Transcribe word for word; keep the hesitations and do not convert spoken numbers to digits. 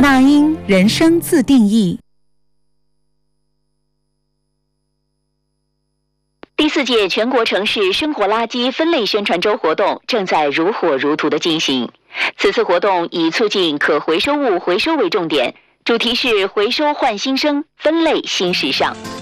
那英人生自定义。 第四届全国城市生活垃圾分类宣传周活动正在如火如荼地进行。此次活动以促进可回收物回收为重点，主题是回收换新生，分类新时尚。